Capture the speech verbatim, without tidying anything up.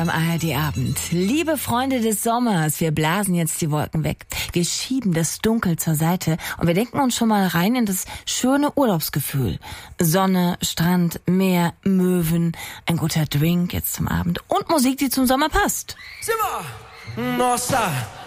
beim A R D-Abend. Liebe Freunde des Sommers, wir blasen jetzt die Wolken weg. Wir schieben das Dunkel zur Seite und wir denken uns schon mal rein in das schöne Urlaubsgefühl. Sonne, Strand, Meer, Möwen, ein guter Drink jetzt zum Abend und Musik, die zum Sommer passt. Simmer! Nossa!